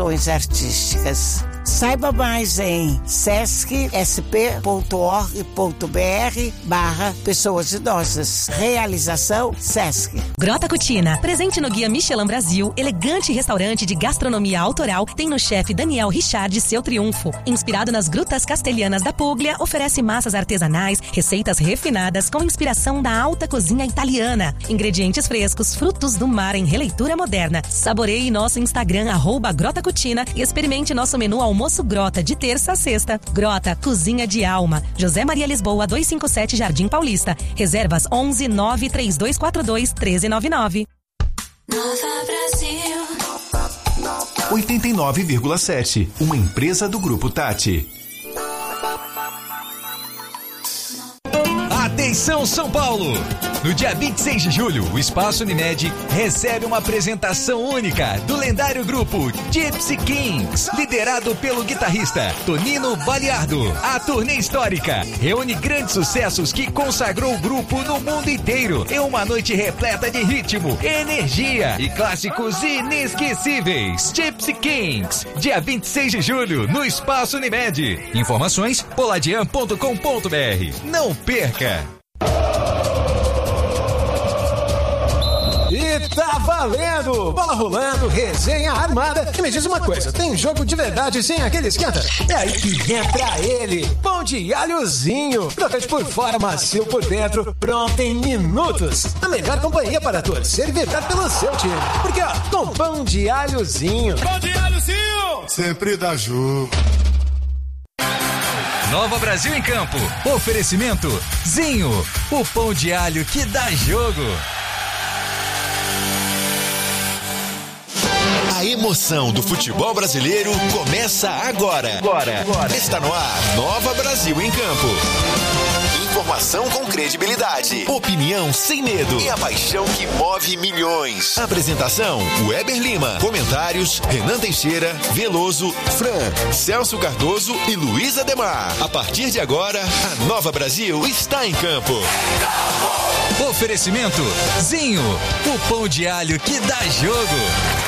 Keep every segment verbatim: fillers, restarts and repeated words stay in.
artísticas. Saiba mais em sesc s p ponto org ponto b r barra pessoas idosas. Realização Sesc. Grota Cucina, presente no Guia Michelin Brasil, elegante restaurante de gastronomia autoral, tem no chefe Daniel Richard seu triunfo. Inspirado nas grutas castelhanas da Puglia, oferece massas artesanais, receitas refinadas com inspiração da alta cozinha italiana. Ingredientes frescos, frutos do mar em releitura moderna. Saboreie nosso Instagram, arroba Grota Cucina, e experimente nosso menu Almoço Grota, de terça a sexta. Grota, cozinha de alma. José Maria Lisboa, duzentos e cinquenta e sete, Jardim Paulista. Reservas onze nove três dois quatro dois um três nove nove. Nova Brasil. oitenta e nove vírgula sete, uma empresa do Grupo Tati. Atenção São Paulo! No dia vinte e seis de julho, o Espaço Unimed recebe uma apresentação única do lendário grupo Gypsy Kings, liderado pelo guitarrista Tonino Baliardo. A turnê histórica reúne grandes sucessos que consagrou o grupo no mundo inteiro em uma noite repleta de ritmo, energia e clássicos inesquecíveis. Gypsy Kings, dia vinte e seis de julho, no Espaço Unimed. Informações, poladian ponto com ponto b r. Não perca! E tá valendo! Bola rolando, resenha armada. E me diz uma coisa, tem jogo de verdade sem aquele esquenta? É aí que entra ele, pão de alhozinho. Crocante por fora, macio por dentro, pronto em minutos. A melhor companhia para torcer e vibrar pelo seu time. Porque ó, com pão de alhozinho. Pão de alhozinho! Sempre dá jogo. Nova Brasil em Campo. Oferecimento Zinho, o pão de alho que dá jogo. A emoção do futebol brasileiro começa agora. Agora. agora. Está no ar, Nova Brasil em Campo. Informação com credibilidade, opinião sem medo e a paixão que move milhões. Apresentação, Weber Lima. Comentários, Renan Teixeira, Veloso, Fran, Celso Cardoso e Luiz Ademar. A partir de agora, a Nova Brasil está em campo. Oferecimento Zinho, o pão de alho que dá jogo.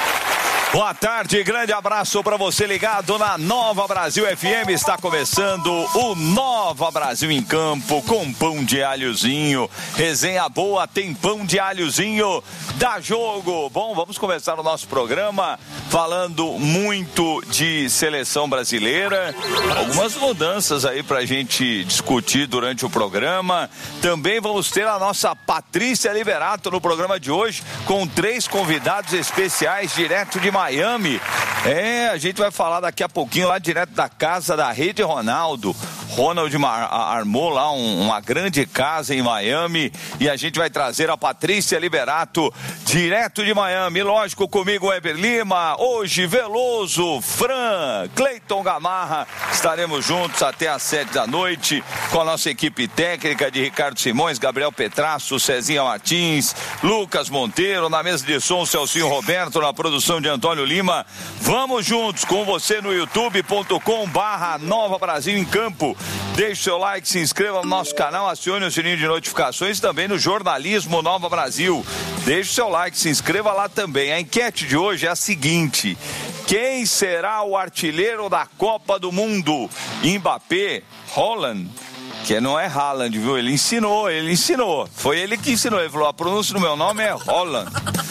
Boa tarde, grande abraço para você ligado na Nova Brasil F M. Está começando o Nova Brasil em Campo com pão de alhozinho. Resenha boa, tem pão de alhozinho, dá jogo. Bom, vamos começar o nosso programa falando muito de seleção brasileira. Algumas mudanças aí pra gente discutir durante o programa. Também vamos ter a nossa Patrícia Liberato no programa de hoje com três convidados especiais direto de Miami. É, a gente vai falar daqui a pouquinho lá direto da casa da Rede Ronaldo. Ronald armou lá um, uma grande casa em Miami e a gente vai trazer a Patrícia Liberato direto de Miami. Lógico, comigo Weber Lima, hoje Veloso, Fran, Cleiton Gamarra. Estaremos juntos até às sete da noite com a nossa equipe técnica de Ricardo Simões, Gabriel Petrasso, Cezinha Martins, Lucas Monteiro, na mesa de som Celcinho Roberto, na produção de Antônio Lima. Vamos juntos com você no youtube ponto com barra Nova Brasil em Campo. Deixe seu like, se inscreva no nosso canal, acione o sininho de notificações também no Jornalismo Nova Brasil. Deixe seu like, se inscreva lá também. A enquete de hoje é a seguinte: quem será o artilheiro da Copa do Mundo? Mbappé, Haaland? Que não é Haaland, viu? Ele ensinou, ele ensinou. Foi ele que ensinou. Ele falou, a pronúncia do meu nome é Haaland.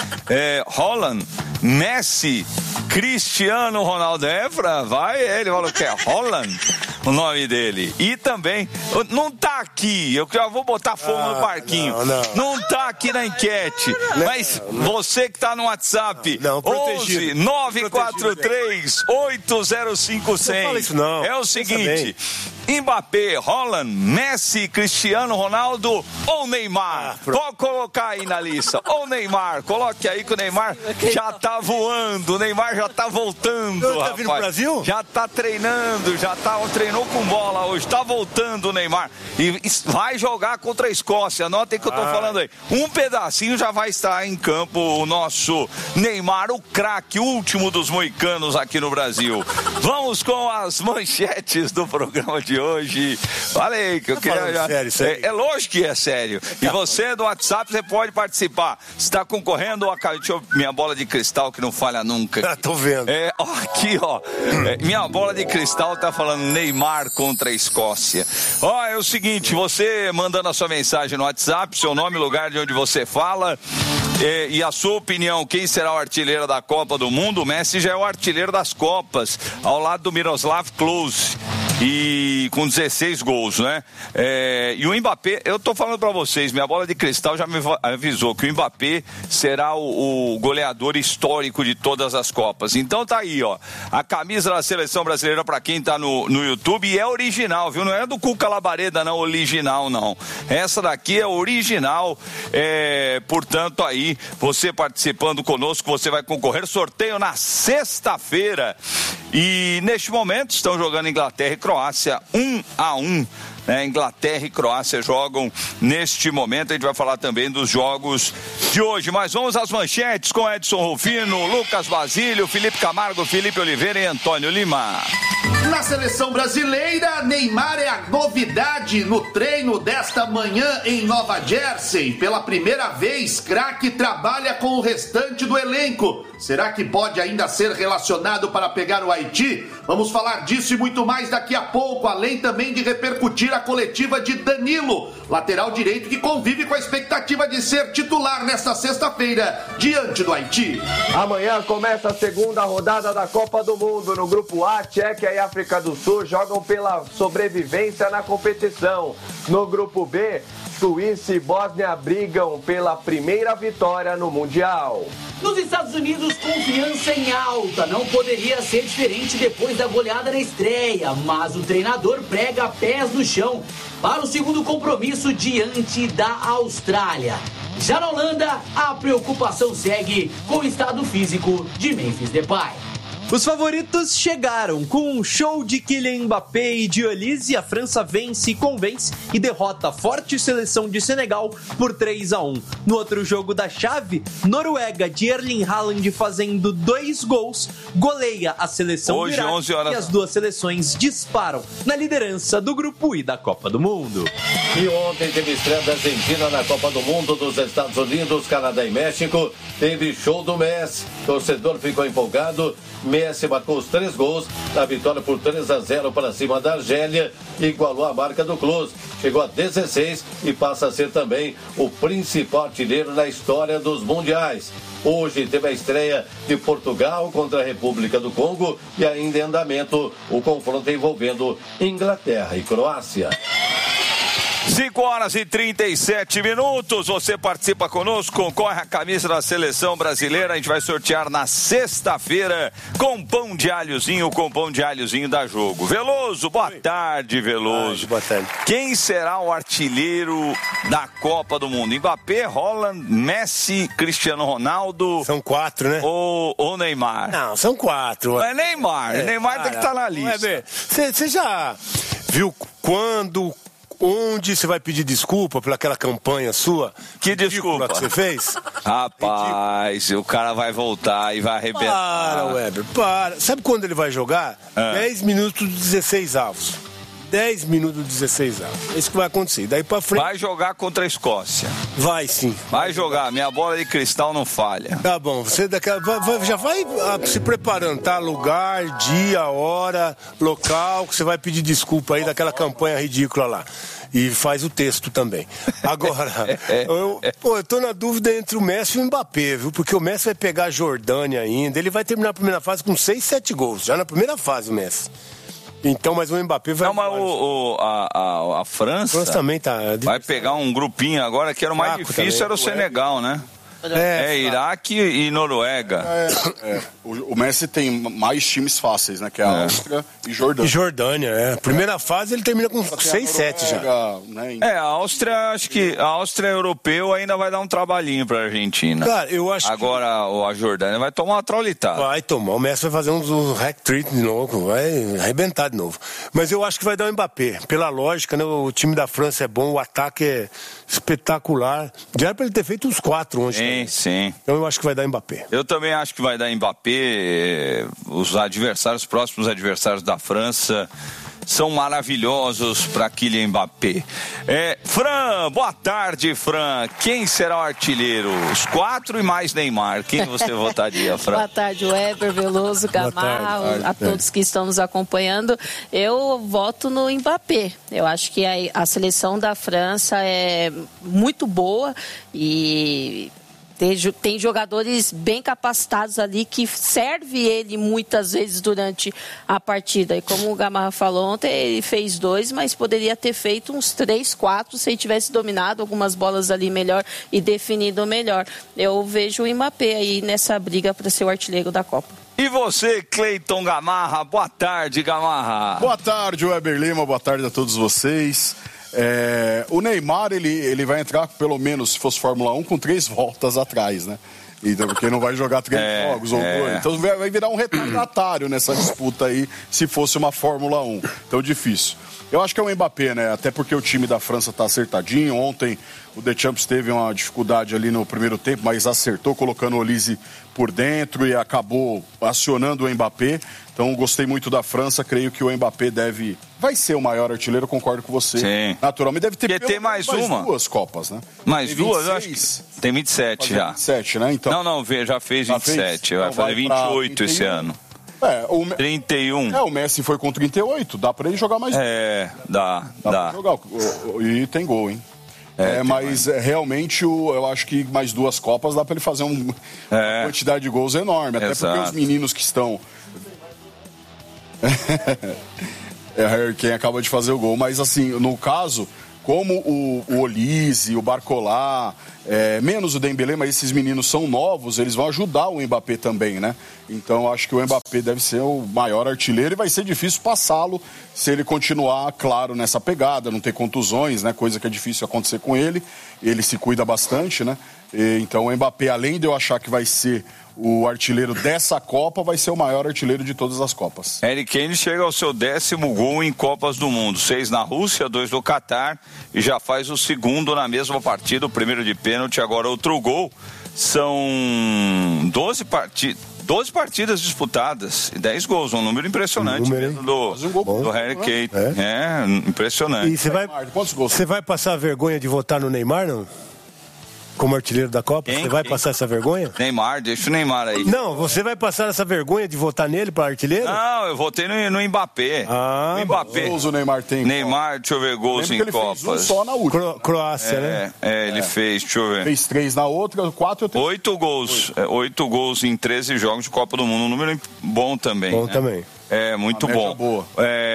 É, Haaland, Messi, Cristiano Ronaldo. É, Fran, vai ele. Falou que é Haaland o nome dele. E também, não tá aqui, eu já vou botar fogo ah, no parquinho. Não, não. não tá aqui na enquete, não, mas não. Você que tá no WhatsApp, não, não, onze nove quatro três oito zero cinco zero zero. É o seguinte, Mbappé, Haaland, Messi, Cristiano Ronaldo ou Neymar? Ah, pode colocar aí na lista. Ou Neymar, coloque aí que o Neymar já tá voando, o Neymar já tá voltando, tá rapaz. Vindo pro Brasil? Já tá treinando, já tá treinando treinou com bola hoje, tá voltando o Neymar e vai jogar contra a Escócia, anotem que eu tô ah. falando aí, um pedacinho já vai estar em campo o nosso Neymar, o craque, último dos moicanos aqui no Brasil. Vamos com as manchetes do programa de hoje. Falei que eu tá queria já... sério, sério. É, é lógico que é sério. E você do WhatsApp, você pode participar. Você está concorrendo a Deixa eu... minha bola de cristal que não falha nunca. Ah, tô vendo. É, ó, aqui, ó. É, minha bola de cristal tá falando Neymar contra a Escócia. Ó, é o seguinte, você mandando a sua mensagem no WhatsApp, seu nome, lugar de onde você fala, é, e a sua opinião, quem será o artilheiro da Copa do Mundo? O Messi já é o artilheiro das Copas, ao lado do Miroslav Klose. E com dezesseis gols, né? É, e o Mbappé, eu tô falando pra vocês, minha bola de cristal já me avisou que o Mbappé será o, o goleador histórico de todas as Copas. Então tá aí, ó, a camisa da Seleção Brasileira pra quem tá no, no YouTube, e é original, viu? Não é do Cuca Labareda, não, original, não. Essa daqui é original, é, portanto aí, você participando conosco, você vai concorrer, sorteio na sexta-feira. E neste momento estão jogando Inglaterra e Croácia um a um. Né? Inglaterra e Croácia jogam neste momento. A gente vai falar também dos jogos de hoje. Mas vamos às manchetes com Edson Rufino, Lucas Basílio, Felipe Camargo, Felipe Oliveira e Antônio Lima. Na seleção brasileira, Neymar é a novidade no treino desta manhã em Nova Jersey. Pela primeira vez, craque trabalha com o restante do elenco. Será que pode ainda ser relacionado para pegar o Haiti? Vamos falar disso e muito mais daqui a pouco, além também de repercutir a coletiva de Danilo, lateral direito que convive com a expectativa de ser titular nesta sexta-feira, diante do Haiti. Amanhã começa a segunda rodada da Copa do Mundo. No grupo A, Tchequia e África do Sul jogam pela sobrevivência na competição. No grupo B, Suíça e Bósnia brigam pela primeira vitória no Mundial. Nos Estados Unidos, confiança em alta. Não poderia ser diferente depois da goleada na estreia, mas o treinador prega pés no chão para o segundo compromisso diante da Austrália. Já na Holanda, a preocupação segue com o estado físico de Memphis Depay. Os favoritos chegaram com um show de Kylian Mbappé e de Olise. A França vence e convence e derrota a forte seleção de Senegal por três a um. No outro jogo da chave, Noruega de Erling Haaland fazendo dois gols, goleia a seleção Hoje, do Iraque onze horas. E as duas seleções disparam na liderança do grupo I da Copa do Mundo. E ontem teve estreia da Argentina na Copa do Mundo, dos Estados Unidos, Canadá e México. Teve show do Messi, o torcedor ficou empolgado. Messi marcou os três gols na vitória por três a zero para cima da Argélia, igualou a marca do Klose, chegou a dezesseis e passa a ser também o principal artilheiro na história dos mundiais. Hoje teve a estreia de Portugal contra a República do Congo e ainda em andamento o confronto envolvendo Inglaterra e Croácia. cinco horas e trinta e sete minutos, você participa conosco, concorre a camisa da Seleção Brasileira, a gente vai sortear na sexta-feira com pão de alhozinho, com pão de alhozinho da Jogo. Veloso, boa Oi. tarde, Veloso. Ai, boa tarde. Quem será o artilheiro da Copa do Mundo? Mbappé, Haaland, Messi, Cristiano Ronaldo? São quatro, né? Ou, ou Neymar? Não, são quatro. É Neymar, é, Neymar cara, tem que estar na lista. Você já viu quando... Onde você vai pedir desculpa por aquela campanha sua? Que desculpa que você fez? Rapaz, o cara vai voltar e vai arrebentar. Para, Weber, para. Sabe quando ele vai jogar? Ah. dez minutos de dezesseis avos. dez minutos de dezesseis avos. É isso que vai acontecer. Daí pra frente... Vai jogar contra a Escócia. Vai sim. Vai jogar. Minha bola de cristal não falha. Tá bom. Você daquela... vai, vai, já vai ah, se preparando, tá? Lugar, dia, hora, local, que você vai pedir desculpa aí daquela campanha ridícula lá. E faz o texto também. Agora, eu, pô, eu tô na dúvida entre o Messi e o Mbappé, viu? Porque o Messi vai pegar a Jordânia ainda. Ele vai terminar a primeira fase com seis, sete gols. Já na primeira fase, o Messi. Então, mas o Mbappé vai... Não, mas o, o, a, a, a França... A França também tá... Vai pegar um grupinho agora, que era o mais difícil, também. Era o Senegal, né? É, é Iraque e Noruega. É, é. O, o Messi tem mais times fáceis, né? Que é a é. Áustria e Jordânia. E Jordânia, é. Primeira fase ele termina com seis, sete já. Né? É, a Áustria, acho que a Áustria europeu ainda vai dar um trabalhinho pra Argentina. Cara, eu acho Agora que... a Jordânia vai tomar uma traulitada. Vai tomar. O Messi vai fazer uns um hack-trick de novo, vai arrebentar de novo. Mas eu acho que vai dar o Mbappé. Pela lógica, né? O time da França é bom, o ataque é espetacular. Já era pra ele ter feito uns quatro ontem. Sim, né? Sim. Então eu acho que vai dar Mbappé. Eu também acho que vai dar Mbappé. Os adversários, os próximos adversários da França são maravilhosos para Kylian Mbappé. É, Fran, boa tarde, Fran. Quem será o artilheiro? Os quatro e mais Neymar. Quem você votaria, Fran? Boa tarde, Weber, Veloso, Gamarra, a todos que estão nos acompanhando. Eu voto no Mbappé. Eu acho que a, a seleção da França é muito boa e... tem jogadores bem capacitados ali que serve ele muitas vezes durante a partida. E como o Gamarra falou ontem, ele fez dois, mas poderia ter feito uns três, quatro se ele tivesse dominado algumas bolas ali melhor e definido melhor. Eu vejo o Mbappé aí nessa briga para ser o artilheiro da Copa. E você, Cleiton Gamarra? Boa tarde, Gamarra. Boa tarde, Weber Lima. Boa tarde a todos vocês. É, o Neymar, ele, ele vai entrar, pelo menos, se fosse Fórmula um, com três voltas atrás, né? Então, porque não vai jogar três é, jogos ou é. dois. Então vai virar um retardatário nessa disputa aí, se fosse uma Fórmula um. Então, difícil. Eu acho que é o Mbappé, né? Até porque o time da França tá acertadinho. Ontem o Deschamps teve uma dificuldade ali no primeiro tempo, mas acertou colocando o Olise por dentro e acabou acionando o Mbappé. Então gostei muito da França, creio que o Mbappé deve... vai ser o maior artilheiro, concordo com você. Sim. Naturalmente deve ter, ter mais, mais uma. duas Copas, né? Mais tem duas, eu acho que tem vinte e sete já. vinte e sete, né? Então... Não, não, já fez vinte e sete, já vai então, fazer vinte e oito esse ano. É, o... trinta e um. É, o Messi foi com trinta e oito, dá pra ele jogar mais. É, dá, dá. dá. Pra jogar. E tem gol, hein? É, é mas mais. realmente o, eu acho que mais duas Copas dá pra ele fazer um, é. uma quantidade de gols enorme. Até Exato. Porque os meninos que estão... é Harry Kane acaba de fazer o gol. Mas assim, no caso... Como o, o Olise, o Barcola, é, menos o Dembélé, mas esses meninos são novos, eles vão ajudar o Mbappé também, né? Então acho que o Mbappé deve ser o maior artilheiro e vai ser difícil passá-lo se ele continuar, claro, nessa pegada, não ter contusões, né? Coisa que é difícil acontecer com ele. Ele se cuida bastante, né? E, então o Mbappé, além de eu achar que vai ser o artilheiro dessa Copa, vai ser o maior artilheiro de todas as Copas. Harry Kane chega ao seu décimo gol em Copas do Mundo. Seis na Rússia, dois no Catar e já faz o segundo na mesma partida, o primeiro de pênalti, agora outro gol. São doze partidas. doze partidas disputadas e dez gols, um número impressionante um número, do, um gol do Harry Kane. É. é, impressionante. E você vai, você vai passar a vergonha de votar no Neymar, não? Como artilheiro da Copa, quem, você vai quem? passar essa vergonha? Neymar, deixa o Neymar aí. Não, você vai passar essa vergonha de votar nele para artilheiro? Não, eu votei no, no Mbappé. Ah, no Mbappé. Gols o Neymar tem. Neymar, deixa eu ver, gols em ele Copas. Fez um só na última. Cro Croácia, é, né? É, ele é. fez, deixa eu ver. Fez três na outra, quatro... Três. Oito gols, oito. É, oito gols em treze jogos de Copa do Mundo, um número bom também. Bom né? também. É, muito bom. Boa.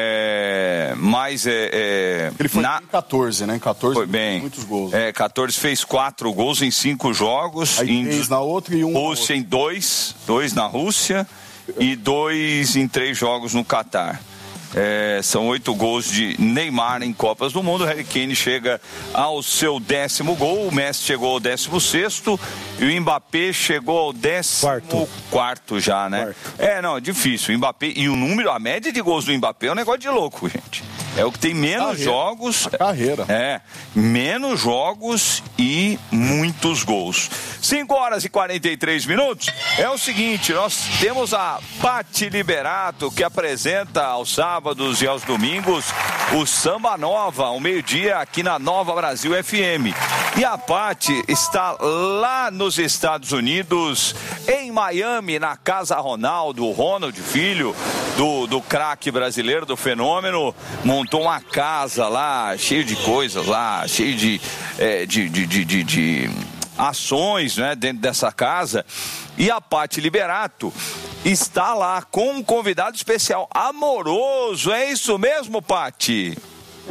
É, mas é, é... Ele foi na... em quatorze, né? Em quatorze, foi bem. Muitos gols. É, quatorze fez quatro gols em cinco jogos. Aí em três na outra e um Rússia em dois, dois na Rússia e dois em três jogos no Catar. É, são oito gols de Neymar em Copas do Mundo. O Harry Kane chega ao seu décimo gol, o Messi chegou ao décimo sexto e o Mbappé chegou ao décimo quarto, quarto já, né? Quarto. É, não, é difícil. O Mbappé, e o número, a média de gols do Mbappé é um negócio de louco, gente. É o que tem menos carreira. jogos. A carreira. É, menos jogos e muitos gols. cinco horas e quarenta e três minutos. É o seguinte, nós temos a Pati Liberato, que apresenta aos sábados e aos domingos o Samba Nova, ao meio-dia, aqui na Nova Brasil F M. E a Pati está lá nos Estados Unidos, em Miami, na Casa Ronaldo, o Ronald Filho, do, do craque brasileiro, do fenômeno, montou uma casa lá, cheio de coisas lá, cheio de, é, de, de, de, de, de ações, né, dentro dessa casa. E a Pati Liberato está lá com um convidado especial, amoroso. É isso mesmo, Pati?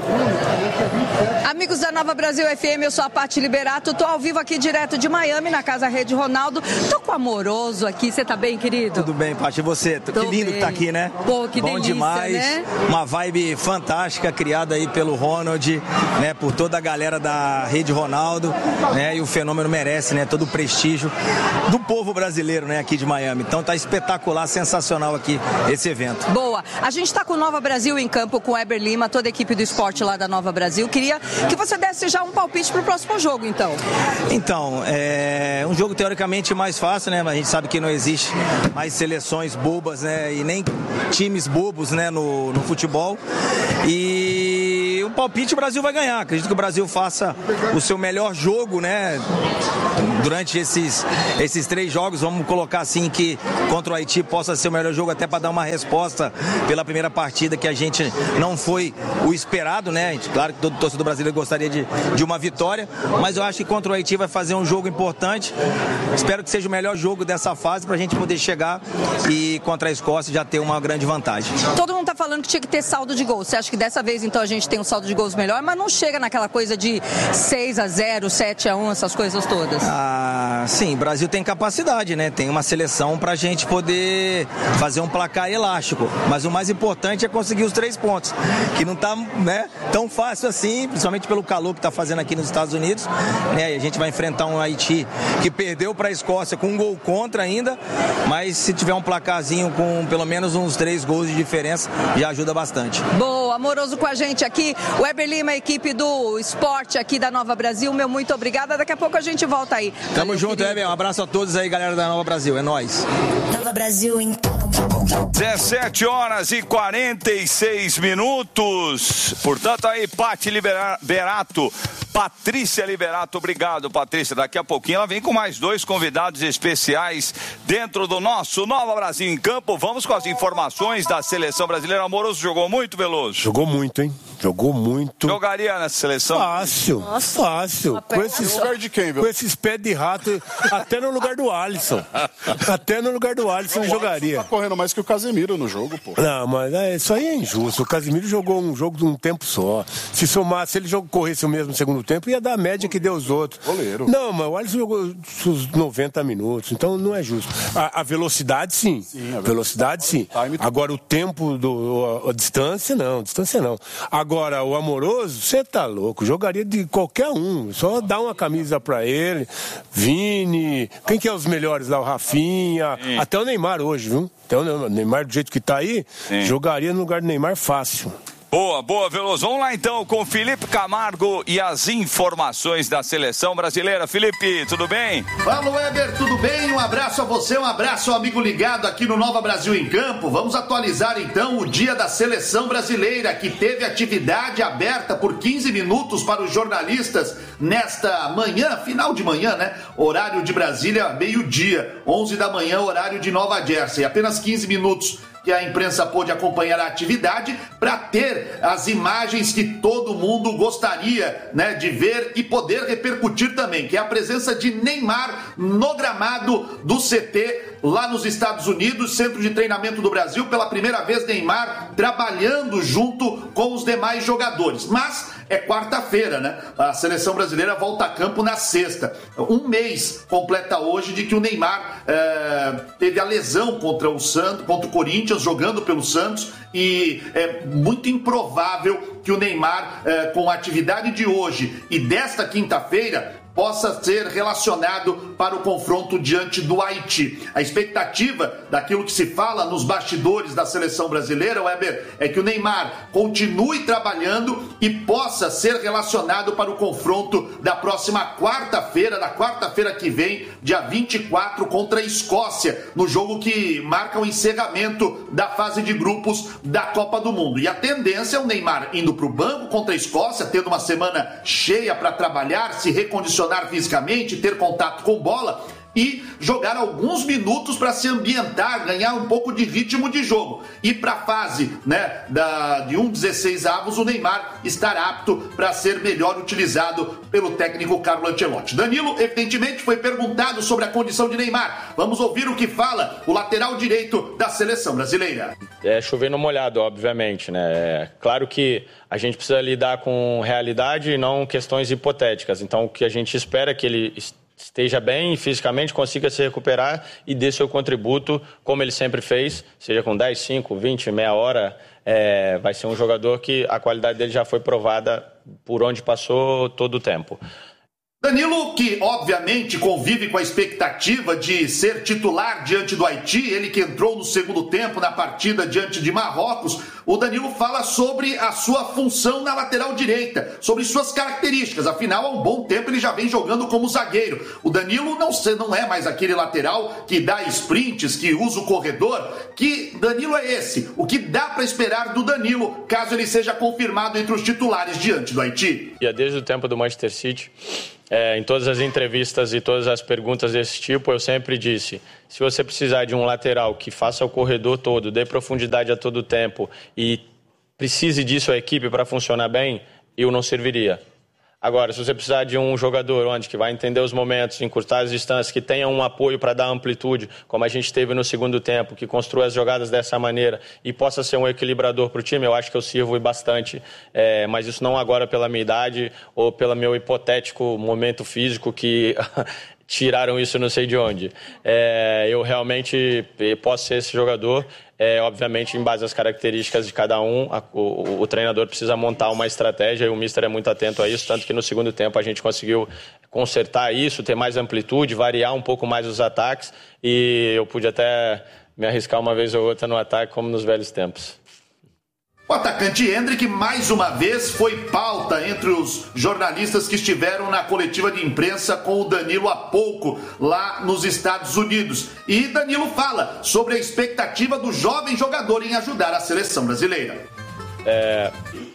Amigos da Nova Brasil F M, eu sou a Paty Liberato, tô ao vivo aqui direto de Miami, na Casa Rede Ronaldo. Tô com o Amoroso aqui, você tá bem, querido? Tudo bem, Paty, e você? Tô que lindo bem. que tá aqui, né? Pô, que Bom delícia, demais, né? Uma vibe fantástica criada aí pelo Ronald, né? Por toda a galera da Rede Ronaldo, né? E o fenômeno merece, né? Todo o prestígio do povo brasileiro, né? Aqui de Miami. Então tá espetacular, sensacional aqui esse evento. Boa. A gente tá com o Nova Brasil em campo, com o Eber Lima, toda a equipe do esporte lá da Nova Brasil. Queria que você desse já um palpite pro próximo jogo, então. Então, é um jogo teoricamente mais fácil, né? Mas a gente sabe que não existe mais seleções bobas, né? E nem times bobos, né? No, no futebol. E o palpite o Brasil vai ganhar. Acredito que o Brasil faça o seu melhor jogo, né? Durante esses, esses três jogos, vamos colocar assim que contra o Haiti possa ser o melhor jogo, até para dar uma resposta pela primeira partida, que a gente não foi o esperado, né? A gente, claro que todo torcedor brasileiro gostaria de, de uma vitória, mas eu acho que contra o Haiti vai fazer um jogo importante. Espero que seja o melhor jogo dessa fase para a gente poder chegar e contra a Escócia já ter uma grande vantagem. Todo mundo tá falando que tinha que ter saldo de gols. Você acha que dessa vez então a gente tem um saldo de gols melhor, mas não chega naquela coisa de seis a zero, sete a um, essas coisas todas? Ah, sim, o Brasil tem capacidade, né? Tem uma seleção pra gente poder fazer um placar elástico, mas o mais importante é conseguir os três pontos, que não tá, né, tão fácil assim, principalmente pelo calor que tá fazendo aqui nos Estados Unidos, né? E a gente vai enfrentar um Haiti que perdeu pra Escócia com um gol contra ainda, mas se tiver um placarzinho com pelo menos uns três gols de diferença, já ajuda bastante. Boa, Amoroso com a gente aqui, o Eber Lima, a equipe do esporte aqui da Nova Brasil, meu muito obrigada, daqui a pouco a gente volta aí. Tamo Valeu, junto, Eber, um abraço a todos aí, galera da Nova Brasil, é nóis. Nova Brasil em dezessete horas e quarenta e seis minutos. Portanto, aí, Paty Liberato, Patrícia Liberato, obrigado, Patrícia. Daqui a pouquinho ela vem com mais dois convidados especiais dentro do nosso Nova Brasil em Campo. Vamos com as informações da seleção brasileira. Amoroso jogou muito, Veloso? Jogou muito, hein? Jogou muito. Jogaria nessa seleção? Fácil, Nossa. fácil. Com esses, no lugar de quem, viu? Com esses pés de rato, até no lugar do Alisson. Até no lugar do Alisson ele jogaria. Tá correndo mais que o Casemiro no jogo, pô. Não, mas é, isso aí é injusto. O Casemiro jogou um jogo de um tempo só. Se somasse, se ele jogou, corresse o mesmo segundo tempo, ia dar a média que deu os outros. Goleiro. Não, mas o Alisson jogou os noventa minutos, então não é justo. A, a velocidade, sim. sim a velocidade, sim. Agora, o tempo, do, a, a distância, não. Distância, não. Agora, o Amoroso, você tá louco. Jogaria de qualquer um. Só dá uma camisa pra ele. Vini. Quem que é os melhores lá? O Rafinha. Sim. Até o Neymar hoje, viu? Até o Neymar, do jeito que tá aí, sim, jogaria no lugar do Neymar fácil. Boa, boa, Veloso. Vamos lá então com Felipe Camargo e as informações da seleção brasileira. Felipe, tudo bem? Fala, Weber, tudo bem? Um abraço a você, um abraço ao amigo ligado aqui no Nova Brasil em Campo. Vamos atualizar então o dia da seleção brasileira, que teve atividade aberta por quinze minutos para os jornalistas nesta manhã, final de manhã, né? Horário de Brasília, meio-dia, onze da manhã, horário de Nova Jersey. Apenas quinze minutos que a imprensa pôde acompanhar a atividade para ter as imagens que todo mundo gostaria, né, de ver e poder repercutir também, que é a presença de Neymar no gramado do C T lá nos Estados Unidos, Centro de Treinamento do Brasil. Pela primeira vez, Neymar trabalhando junto com os demais jogadores. Mas é quarta-feira, né? A seleção brasileira volta a campo na sexta. Um mês completa hoje de que o Neymar é, teve a lesão contra o Santos, contra o Corinthians, jogando pelo Santos, e é muito improvável que o Neymar, é, com a atividade de hoje e desta quinta-feira, possa ser relacionado para o confronto diante do Haiti. A expectativa daquilo que se fala nos bastidores da seleção brasileira, Weber, é que o Neymar continue trabalhando e possa ser relacionado para o confronto da próxima quarta-feira, da quarta-feira que vem, dia vinte e quatro, contra a Escócia, no jogo que marca o encerramento da fase de grupos da Copa do Mundo. E a tendência é o Neymar indo para o banco contra a Escócia, tendo uma semana cheia para trabalhar, se recondicionar fisicamente, ter contato com bola, e jogar alguns minutos para se ambientar, ganhar um pouco de ritmo de jogo. E para a fase, né, da, de um dezesseis avos, o Neymar estará apto para ser melhor utilizado pelo técnico Carlo Ancelotti. Danilo, evidentemente, foi perguntado sobre a condição de Neymar. Vamos ouvir o que fala o lateral direito da seleção brasileira. É chover no molhado, obviamente, né? É claro que a gente precisa lidar com realidade e não questões hipotéticas. Então, o que a gente espera é que ele esteja bem fisicamente, consiga se recuperar e dê seu contributo, como ele sempre fez, seja com dez, cinco, vinte, meia hora. É, vai ser um jogador que a qualidade dele já foi provada por onde passou todo o tempo. Danilo, que obviamente convive com a expectativa de ser titular diante do Haiti, ele que entrou no segundo tempo na partida diante de Marrocos, o Danilo fala sobre a sua função na lateral direita, sobre suas características, afinal há um bom tempo ele já vem jogando como zagueiro. O Danilo não, não é mais aquele lateral que dá sprints, que usa o corredor, que Danilo é esse, o que dá para esperar do Danilo, caso ele seja confirmado entre os titulares diante do Haiti. E desde o tempo do Manchester City, É, em todas as entrevistas e todas as perguntas desse tipo, eu sempre disse, se você precisar de um lateral que faça o corredor todo, dê profundidade a todo tempo e precise disso a equipe para funcionar bem, eu não serviria. Agora, se você precisar de um jogador onde que vai entender os momentos, encurtar as distâncias, que tenha um apoio para dar amplitude, como a gente teve no segundo tempo, que construa as jogadas dessa maneira e possa ser um equilibrador para o time, eu acho que eu sirvo bastante. É, mas isso não agora pela minha idade ou pelo meu hipotético momento físico que tiraram isso não sei de onde. É, eu realmente posso ser esse jogador. É, obviamente, em base às características de cada um, a, o, o treinador precisa montar uma estratégia e o mister é muito atento a isso, tanto que no segundo tempo a gente conseguiu consertar isso, ter mais amplitude, variar um pouco mais os ataques e eu pude até me arriscar uma vez ou outra no ataque, como nos velhos tempos. O atacante Endrick, mais uma vez, foi pauta entre os jornalistas que estiveram na coletiva de imprensa com o Danilo há pouco, lá nos Estados Unidos. E Danilo fala sobre a expectativa do jovem jogador em ajudar a seleção brasileira. É,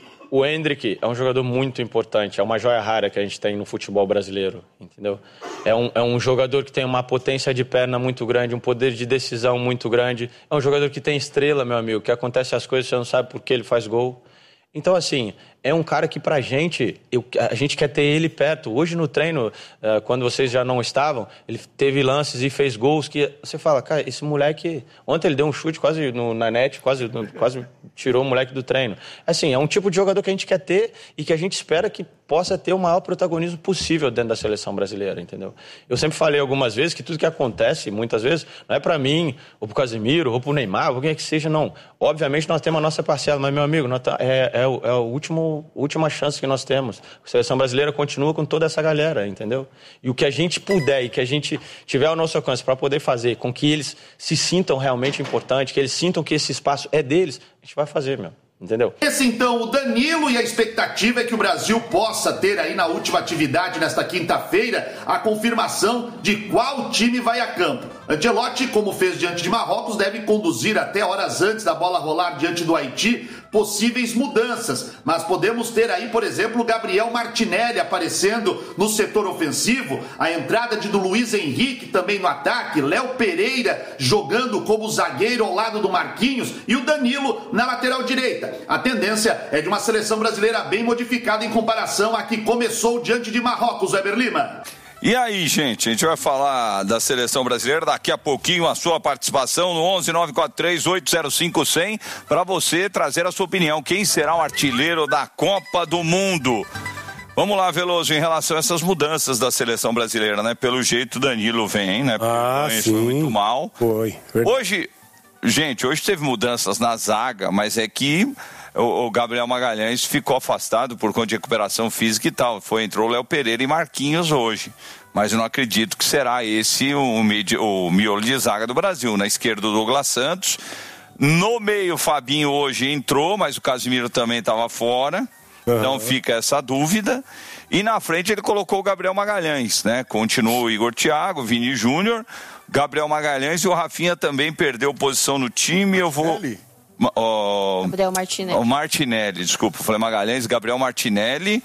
o Endrick é um jogador muito importante, é uma joia rara que a gente tem no futebol brasileiro, entendeu? É um, é um jogador que tem uma potência de perna muito grande, um poder de decisão muito grande. É um jogador que tem estrela, meu amigo, que acontece as coisas, você não sabe por que ele faz gol. Então, assim, é um cara que pra gente, eu, a gente quer ter ele perto. Hoje no treino, uh, quando vocês já não estavam, ele teve lances e fez gols que você fala, cara, esse moleque... Ontem ele deu um chute quase no, na net, quase, no, quase tirou o moleque do treino. Assim, é um tipo de jogador que a gente quer ter e que a gente espera que possa ter o maior protagonismo possível dentro da seleção brasileira, entendeu? Eu sempre falei algumas vezes que tudo que acontece, muitas vezes, não é pra mim, ou pro Casemiro, ou pro Neymar, ou quem é que seja, não. Obviamente nós temos a nossa parcela, mas, meu amigo, é, é, é a último, última chance que nós temos. A seleção brasileira continua com toda essa galera, entendeu? E o que a gente puder e que a gente tiver ao nosso alcance para poder fazer com que eles se sintam realmente importantes, que eles sintam que esse espaço é deles, a gente vai fazer, meu. Entendeu? Esse então, o Danilo, e a expectativa é que o Brasil possa ter aí na última atividade, nesta quinta-feira, a confirmação de qual time vai a campo. Ancelotti, como fez diante de Marrocos, deve conduzir até horas antes da bola rolar diante do Haiti possíveis mudanças, mas podemos ter aí, por exemplo, Gabriel Martinelli aparecendo no setor ofensivo, a entrada de do Luiz Henrique também no ataque, Léo Pereira jogando como zagueiro ao lado do Marquinhos e o Danilo na lateral direita. A tendência é de uma seleção brasileira bem modificada em comparação à que começou diante de Marrocos, Weber Lima. E aí, gente, a gente vai falar da seleção brasileira daqui a pouquinho, a sua participação no onze nove quatro três oito zero cinco zero zero para você trazer a sua opinião. Quem será o artilheiro da Copa do Mundo? Vamos lá, Veloso, em relação a essas mudanças da seleção brasileira, né? Pelo jeito, Danilo vem, né? Ah, sim. Foi muito mal. Foi. Verdade. Hoje, gente, hoje teve mudanças na zaga, mas é que o Gabriel Magalhães ficou afastado por conta de recuperação física e tal. Foi, entrou Léo Pereira e Marquinhos hoje. Mas eu não acredito que será esse o, o miolo de zaga do Brasil. Na esquerda, o Douglas Santos. No meio, o Fabinho hoje entrou, mas o Casemiro também estava fora. Uhum. Então fica essa dúvida. E na frente ele colocou o Gabriel Magalhães, né? Continua o Igor Thiago, Vini Júnior, Gabriel Magalhães e o Rafinha também perdeu posição no time. Eu vou... Ele. o Gabriel Martinelli. O Martinelli, desculpa, falei Magalhães, Gabriel Martinelli,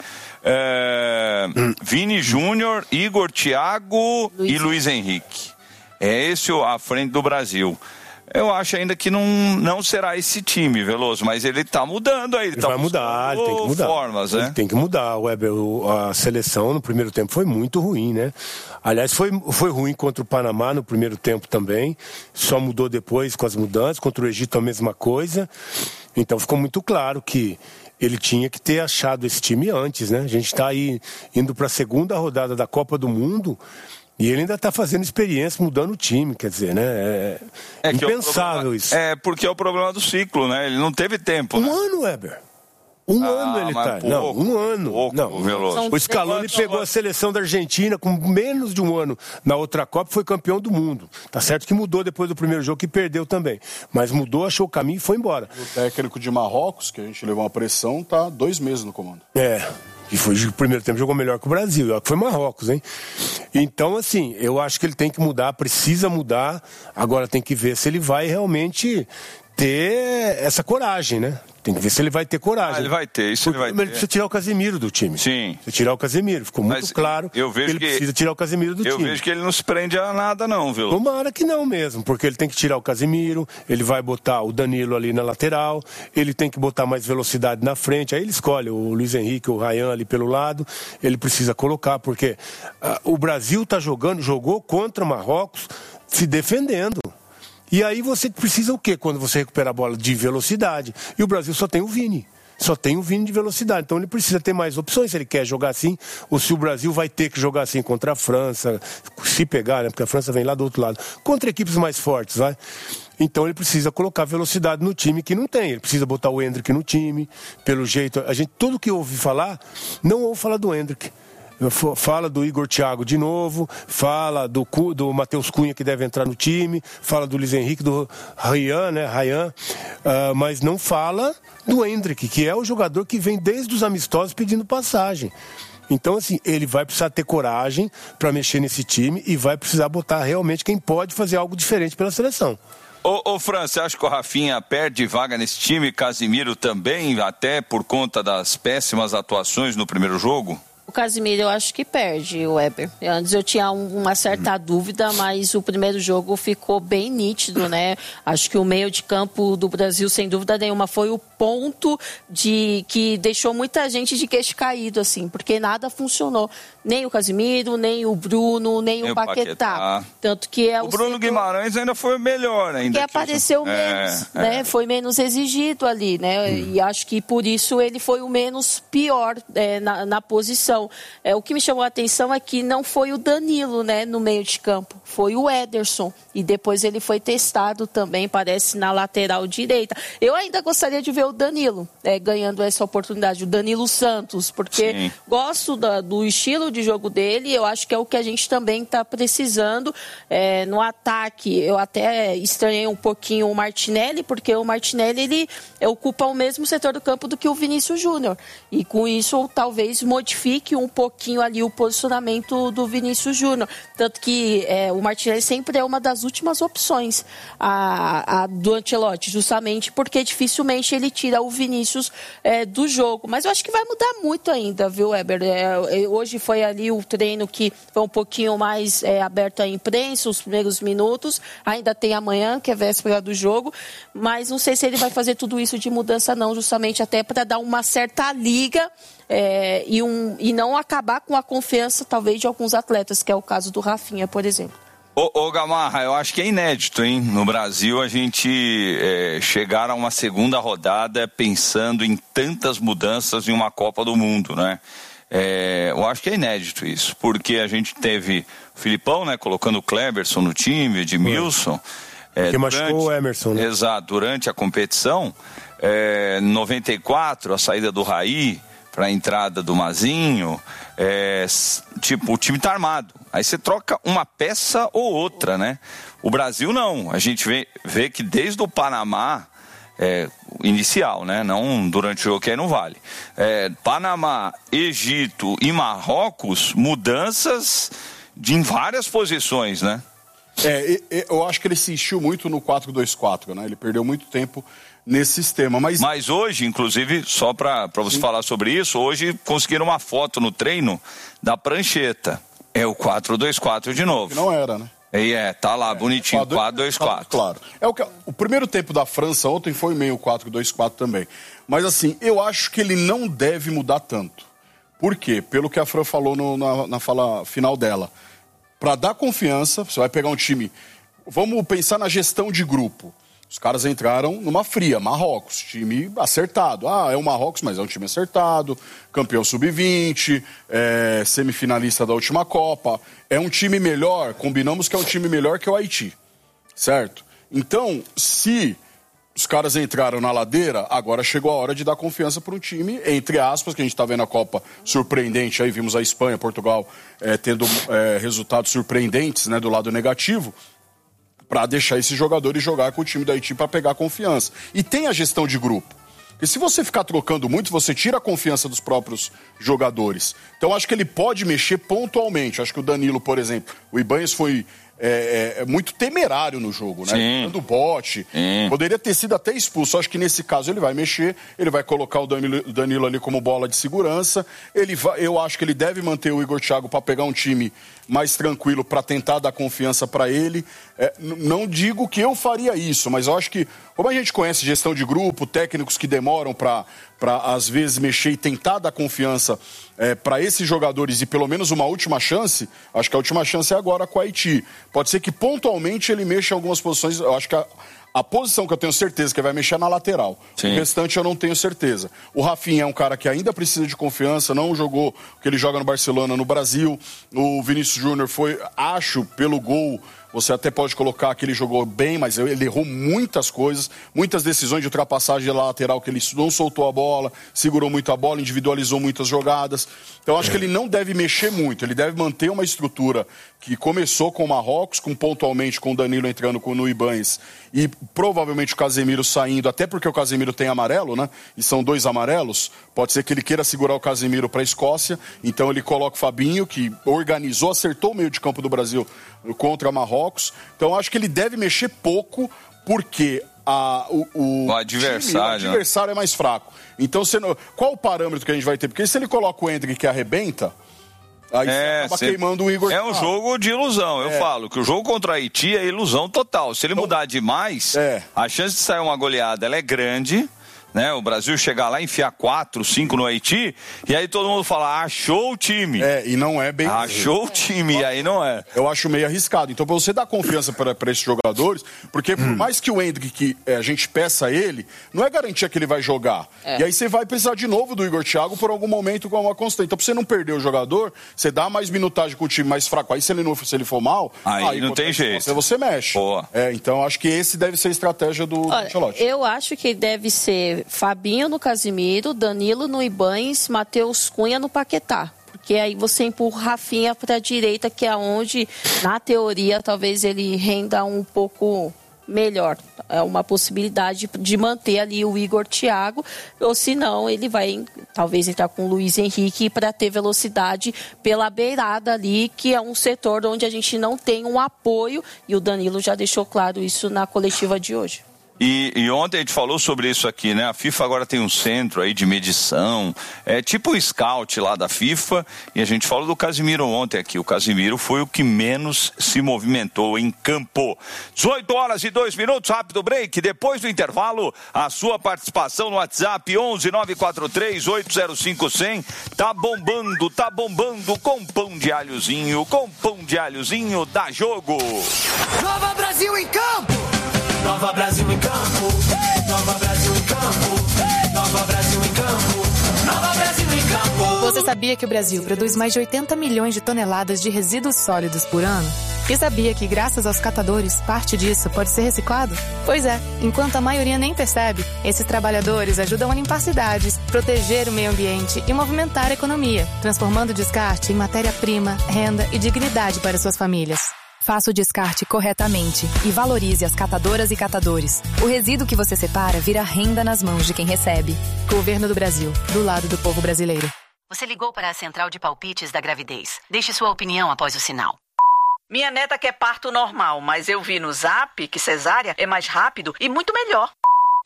é, hum. Vini Júnior, Igor, Thiago Luiz. e Luiz Henrique. É esse a frente do Brasil. Eu acho ainda que não, não será esse time, Veloso, mas ele está mudando aí. Ele, ele tá vai mudar, ele tem que mudar. Formas, ele né? tem que mudar, Weber. A seleção no primeiro tempo foi muito ruim, né? Aliás, foi, foi ruim contra o Panamá no primeiro tempo também. Só mudou depois com as mudanças. Contra o Egito a mesma coisa. Então ficou muito claro que ele tinha que ter achado esse time antes, né? A gente está aí indo para a segunda rodada da Copa do Mundo. E ele ainda está fazendo experiência, mudando o time, quer dizer, né? É, é impensável problema, isso. É, porque é o problema do ciclo, né? Ele não teve tempo. Um né? ano, Weber. Um ah, ano ele tá. Pouco, não, um ano. Pouco, não. Veloso. O Scaloni pegou a seleção da Argentina com menos de um ano na outra Copa, foi campeão do mundo. Tá certo que mudou depois do primeiro jogo, que perdeu também. Mas mudou, achou o caminho e foi embora. O técnico de Marrocos, que a gente levou uma pressão, tá dois meses no comando. É. E foi o primeiro tempo jogou melhor que o Brasil, foi Marrocos, hein? Então, assim, eu acho que ele tem que mudar, precisa mudar. Agora tem que ver se ele vai realmente ter essa coragem, né? Tem que ver se ele vai ter coragem. Ah, ele vai ter, isso Porque, ele vai ter. Ele precisa tirar o Casemiro do time. Sim. Precisa tirar o Casemiro. Ficou muito Mas claro eu vejo que ele que precisa tirar o Casemiro do eu time. Eu vejo que ele não se prende a nada não, viu? Tomara que não mesmo, porque ele tem que tirar o Casemiro, ele vai botar o Danilo ali na lateral, ele tem que botar mais velocidade na frente, aí ele escolhe o Luiz Henrique, o Ryan ali pelo lado, ele precisa colocar, porque uh, o Brasil tá jogando, jogou contra o Marrocos, se defendendo. E aí você precisa o quê quando você recupera a bola? De velocidade. E o Brasil só tem o Vini. Só tem o Vini de velocidade. Então ele precisa ter mais opções se ele quer jogar assim, ou se o Brasil vai ter que jogar assim contra a França, se pegar, né? Porque a França vem lá do outro lado. Contra equipes mais fortes, vai. Então ele precisa colocar velocidade no time que não tem. Ele precisa botar o Endrick no time. Pelo jeito, a gente, tudo que ouve falar, não ouve falar do Endrick. Fala do Igor Thiago de novo, fala do, do Matheus Cunha que deve entrar no time, fala do Luiz Henrique, do Ryan, né, Ryan, uh, mas não fala do Endrick, que é o jogador que vem desde os amistosos pedindo passagem. Então, assim, ele vai precisar ter coragem para mexer nesse time e vai precisar botar realmente quem pode fazer algo diferente pela seleção. Ô, ô Fran, você acha que o Rafinha perde vaga nesse time, Casemiro também, até por conta das péssimas atuações no primeiro jogo? O Casemiro eu acho que perde, o Weber. Antes eu tinha um, uma certa dúvida, mas o primeiro jogo ficou bem nítido, né? Acho que o meio de campo do Brasil, sem dúvida nenhuma, foi o ponto de que deixou muita gente de queixo caído, assim, porque nada funcionou. Nem o Casemiro, nem o Bruno, nem, nem o Paquetá. Paquetá. Tanto que é o, o Bruno setor... Guimarães ainda foi melhor, ainda. Que apareceu que... menos, é, né? É. Foi menos exigido ali, né? Hum. E acho que por isso ele foi o menos pior é, na, na posição. É, o que me chamou a atenção é que não foi o Danilo, né, no meio de campo, foi o Ederson. E depois ele foi testado também, parece, na lateral direita. Eu ainda gostaria de ver o Danilo é, ganhando essa oportunidade, o Danilo Santos, porque Sim. gosto da, do estilo de jogo dele, eu acho que é o que a gente também está precisando é, no ataque. Eu até estranhei um pouquinho o Martinelli, porque o Martinelli ele ocupa o mesmo setor do campo do que o Vinícius Júnior. E com isso talvez modifique um pouquinho ali o posicionamento do Vinícius Júnior. Tanto que é, o Martinelli sempre é uma das últimas opções a, a, do Ancelotti, justamente porque dificilmente ele tira o Vinícius é, do jogo. Mas eu acho que vai mudar muito ainda, viu, Weber? É, hoje foi ali o treino que foi um pouquinho mais é, aberto à imprensa, os primeiros minutos. Ainda tem amanhã, que é véspera do jogo. Mas não sei se ele vai fazer tudo isso de mudança, não, justamente até para dar uma certa liga é, e, um, e não acabar com a confiança, talvez, de alguns atletas, que é o caso do Rafinha, por exemplo. Ô, ô Gamarra, eu acho que é inédito, hein? No Brasil, a gente é, chegar a uma segunda rodada pensando em tantas mudanças em uma Copa do Mundo, né? É, eu acho que é inédito isso, porque a gente teve o Filipão, né, colocando o Kleberson no time, Edmilson. É, que durante, machucou o Emerson, né? Exato, durante a competição, é, em noventa e quatro, a saída do Raí para a entrada do Mazinho, é, tipo, o time tá armado. Aí você troca uma peça ou outra, né? O Brasil não. A gente vê, vê que desde o Panamá, é, inicial, né? Não durante o jogo, que aí não vale. É, Panamá, Egito e Marrocos, mudanças de, em várias posições, né? É, eu acho que ele insistiu muito no quatro dois quatro, né? Ele perdeu muito tempo nesse sistema. Mas, Mas hoje, inclusive, só para você Sim. falar sobre isso, hoje conseguiram uma foto no treino da prancheta. É o quatro dois quatro de novo. Não era, né? E é, tá lá, é, bonitinho, quatro dois quatro. Claro. É o, que, o primeiro tempo da França ontem foi meio quatro dois quatro também. Mas assim, eu acho que ele não deve mudar tanto. Por quê? Pelo que a Fran falou no, na, na fala final dela. Para dar confiança, você vai pegar um time... Vamos pensar na gestão de grupo. Os caras entraram numa fria, Marrocos, time acertado. Ah, é o Marrocos, mas é um time acertado, campeão sub vinte, é, semifinalista da última Copa. É um time melhor, combinamos que é um time melhor que o Haiti, certo? Então, se os caras entraram na ladeira, agora chegou a hora de dar confiança para um time, entre aspas, que a gente está vendo a Copa surpreendente, aí vimos a Espanha, Portugal é, tendo é, resultados surpreendentes, né, do lado negativo, para deixar esses jogadores jogar com o time do Haiti para pegar confiança. E tem a gestão de grupo. Porque se você ficar trocando muito, você tira a confiança dos próprios jogadores. Então, acho que ele pode mexer pontualmente. Acho que o Danilo, por exemplo, o Ibanez foi é, é, muito temerário no jogo, né? Sim. Do bote. Sim. Poderia ter sido até expulso. Acho que nesse caso ele vai mexer, ele vai colocar o Danilo, o Danilo ali como bola de segurança. Ele vai, eu acho que ele deve manter o Igor Thiago para pegar um time mais tranquilo, para tentar dar confiança para ele. É, não digo que eu faria isso, mas eu acho que, como a gente conhece gestão de grupo, técnicos que demoram para, às vezes, mexer e tentar dar confiança é, para esses jogadores e pelo menos uma última chance, acho que a última chance é agora com o Haiti. Pode ser que pontualmente ele mexa em algumas posições, eu acho que a, a posição que eu tenho certeza que ele vai mexer é na lateral. Sim. O restante eu não tenho certeza. O Rafinha é um cara que ainda precisa de confiança, não jogou o que ele joga no Barcelona no Brasil. O Vinícius Júnior foi, acho, pelo gol, você até pode colocar que ele jogou bem, mas ele errou muitas coisas, muitas decisões de ultrapassagem da lateral que ele não soltou a bola, segurou muito a bola, individualizou muitas jogadas. Então acho que ele não deve mexer muito, ele deve manter uma estrutura que começou com o Marrocos, com pontualmente com o Danilo entrando com o Ibanez e provavelmente o Casemiro saindo, até porque o Casemiro tem amarelo, né? E são dois amarelos, pode ser que ele queira segurar o Casemiro para a Escócia, então ele coloca o Fabinho, que organizou, acertou o meio de campo do Brasil contra Marrocos. Então acho que ele deve mexer pouco, porque a, o, o, o adversário, time, o adversário é mais fraco. Então, você não, qual o parâmetro que a gente vai ter? Porque se ele coloca o Endrick que arrebenta, aí é, acaba cê... queimando o Igor. É um jogo de ilusão, eu é. falo que o jogo contra a Haiti é ilusão total. Se ele então, mudar demais, é. a chance de sair uma goleada ela é grande. Né? O Brasil chegar lá, enfiar quatro, cinco no Haiti, e aí todo mundo fala, achou o time. É, e não é bem... Achou o time, é. e aí não é. Eu acho meio arriscado. Então, para você dar confiança para esses jogadores, porque por hum. mais que o Endrick, que é, a gente peça ele, não é garantia que ele vai jogar. É. E aí você vai precisar de novo do Igor Thiago por algum momento com uma constante. Então, para você não perder o jogador, você dá mais minutagem com o time mais fraco. Aí, se ele, não, se ele for mal, aí, aí não tem jeito. Você, você mexe. É, então, acho que esse deve ser a estratégia do Ancelotti. Eu acho que deve ser Fabinho no Casemiro, Danilo no Ibanez, Matheus Cunha no Paquetá. Porque aí você empurra o Rafinha para a direita, que é onde, na teoria, talvez ele renda um pouco melhor. É uma possibilidade de manter ali o Igor Thiago, ou se não, ele vai talvez entrar com o Luiz Henrique para ter velocidade pela beirada ali, que é um setor onde a gente não tem um apoio, e o Danilo já deixou claro isso na coletiva de hoje. E, e ontem a gente falou sobre isso aqui, né? A FIFA agora tem um centro aí de medição, é tipo o scout lá da FIFA, e a gente falou do Casemiro ontem aqui. O Casemiro foi o que menos se movimentou em campo. dezoito horas e dois minutos, rápido break. Depois do intervalo, a sua participação no WhatsApp onze nove quatro três oito zero cinco zero zero. Tá bombando, tá bombando com pão de alhozinho, com pão de alhozinho, dá jogo. Nova Brasil em campo! Nova Brasil em campo, Nova Brasil em campo, Nova Brasil em campo, Nova Brasil em campo. Você sabia que o Brasil produz mais de oitenta milhões de toneladas de resíduos sólidos por ano? E sabia que, graças aos catadores, parte disso pode ser reciclado? Pois é, enquanto a maioria nem percebe, esses trabalhadores ajudam a limpar cidades, proteger o meio ambiente e movimentar a economia, transformando o descarte em matéria-prima, renda e dignidade para suas famílias. Faça o descarte corretamente e valorize as catadoras e catadores. O resíduo que você separa vira renda nas mãos de quem recebe. Governo do Brasil, do lado do povo brasileiro. Você ligou para a central de palpites da gravidez. Deixe sua opinião após o sinal. Minha neta quer parto normal, mas eu vi no Zap que cesárea é mais rápido e muito melhor.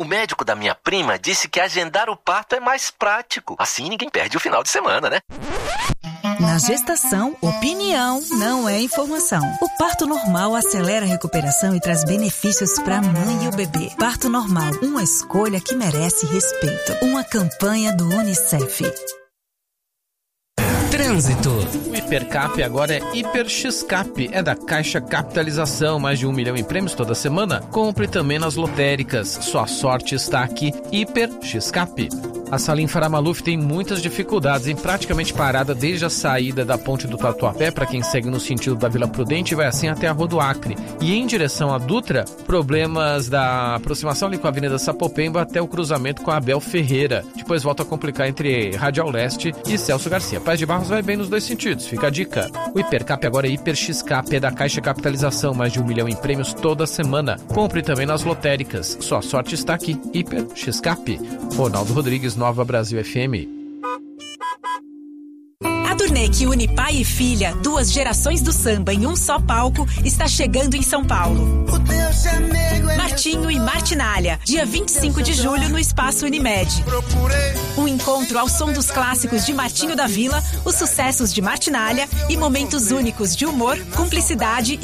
O médico da minha prima disse que agendar o parto é mais prático. Assim ninguém perde o final de semana, né? Na gestação, opinião não é informação. O parto normal acelera a recuperação e traz benefícios para a mãe e o bebê. Parto normal, uma escolha que merece respeito. Uma campanha do Unicef. Trânsito. O Hipercap agora é Hiper X-Cap. É da Caixa Capitalização. Mais de um milhão em prêmios toda semana. Compre também nas lotéricas. Sua sorte está aqui. Hiper X-Cap. A Salim Farah Maluf tem muitas dificuldades, em praticamente parada desde a saída da ponte do Tatuapé, para quem segue no sentido da Vila Prudente, e vai assim até a Rua do Acre. E em direção à Dutra, problemas da aproximação ali com a Avenida Sapopemba até o cruzamento com a Abel Ferreira. Depois volta a complicar entre Radial Leste e Celso Garcia. Paz de Barros vai bem nos dois sentidos, fica a dica. O Hipercap agora é Hiper X-Cap, é da Caixa Capitalização, mais de um milhão em prêmios toda semana. Compre também nas lotéricas. Sua sorte está aqui. Hiper X-Cap. Ronaldo Rodrigues, Nova Brasil F M. A turnê que une pai e filha, duas gerações do samba em um só palco, está chegando em São Paulo. Martinho e Martinália, dia vinte e cinco de julho no Espaço Unimed. Um encontro ao som dos clássicos de Martinho da Vila, os sucessos de Martinália e momentos únicos de humor, cumplicidade